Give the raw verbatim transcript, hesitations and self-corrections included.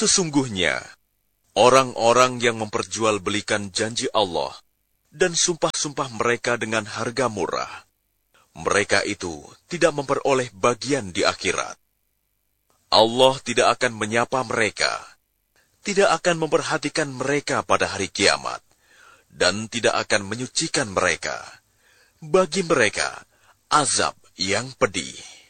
Sesungguhnya, orang-orang yang memperjualbelikan janji Allah dan sumpah-sumpah mereka dengan harga murah, mereka itu tidak memperoleh bagian di akhirat. Allah tidak akan menyapa mereka, tidak akan memperhatikan mereka pada hari kiamat, dan tidak akan menyucikan mereka. Bagi mereka, azab yang pedih.